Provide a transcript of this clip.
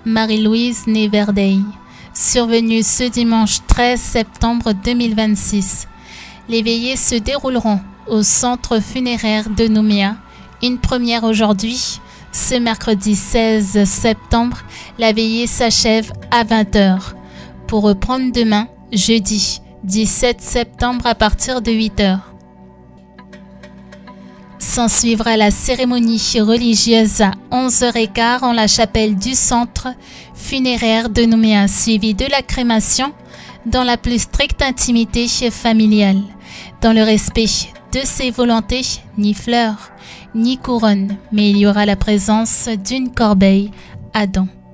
Marie-Louise Neverday, survenue ce dimanche 13 septembre 2026. Les veillées se dérouleront au centre funéraire de Nouméa, une première aujourd'hui. Ce mercredi 16 septembre, la veillée s'achève à 20 h, pour reprendre demain, jeudi 17 septembre à partir de 8 h. S'ensuivra la cérémonie religieuse à 11h15 en la chapelle du centre funéraire de Nouméa, suivie de la crémation dans la plus stricte intimité familiale, dans le respect de ses volontés, ni fleurs, ni couronne, mais il y aura la présence d'une corbeille à dents.